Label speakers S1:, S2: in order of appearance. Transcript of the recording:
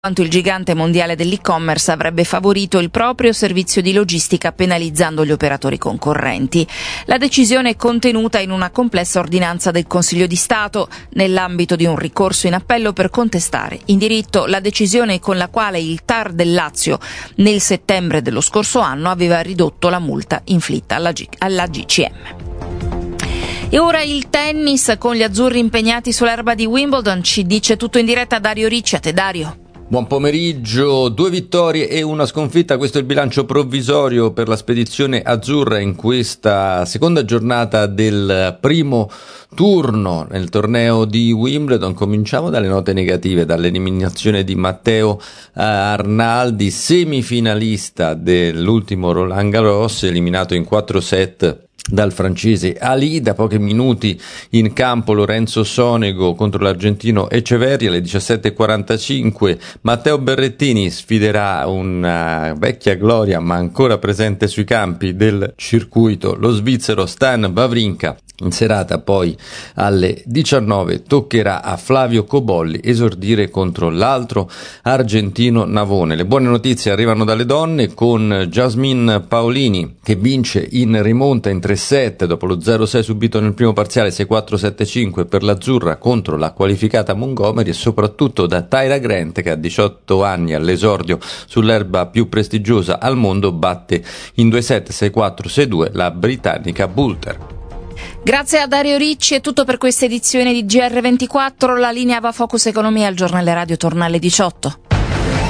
S1: quanto il gigante mondiale dell'e-commerce avrebbe favorito il proprio servizio di logistica penalizzando gli operatori concorrenti. La decisione è contenuta in una complessa ordinanza del Consiglio di Stato nell'ambito di un ricorso in appello per contestare in diritto la decisione con la quale il TAR del Lazio nel settembre dello scorso anno aveva ridotto la multa inflitta alla GCM. E ora il tennis con gli azzurri impegnati sull'erba di Wimbledon. Ci dice tutto in diretta Dario Ricci. A te, Dario.
S2: Buon pomeriggio, 2 vittorie e una sconfitta, questo è il bilancio provvisorio per la spedizione azzurra in questa seconda giornata del primo turno nel torneo di Wimbledon. Cominciamo dalle note negative, dall'eliminazione di Matteo Arnaldi, semifinalista dell'ultimo Roland Garros, eliminato in 4 set dal francese Ali. Da pochi minuti in campo Lorenzo Sonego contro l'argentino Echeverri. Alle 17:45 Matteo Berrettini sfiderà una vecchia gloria ma ancora presente sui campi del circuito, lo svizzero Stan Wawrinka. In serata poi alle 19 toccherà a Flavio Cobolli esordire contro l'altro argentino Navone. Le buone notizie arrivano dalle donne con Jasmine Paolini che vince in rimonta in 3 set dopo lo 0-6 subito nel primo parziale, 6-4, 7-5 per l'azzurra contro la qualificata Montgomery, e soprattutto da Tyra Grant che a 18 anni all'esordio sull'erba più prestigiosa al mondo batte in 2 set, 6-4, 6-2 la britannica Boulter.
S1: Grazie a Dario Ricci, è tutto per questa edizione di GR24. La linea va Focus Economia, il giornale radio torna alle 18.